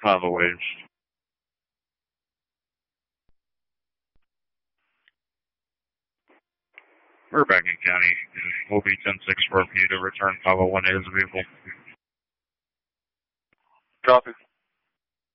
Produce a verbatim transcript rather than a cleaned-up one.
Kava waves. Burbank County, O B ten six four P to return Kava one A as a vehicle. Copy.